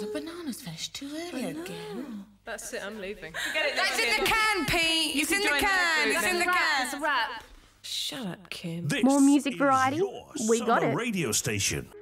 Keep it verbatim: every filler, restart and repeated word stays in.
banana's finished too early again. That's it, I'm leaving. That's in the can, Pete. It's in the can. It's in the can. It's a wrap. Shut up, Kim. This More music is variety? your We got summer it. radio station.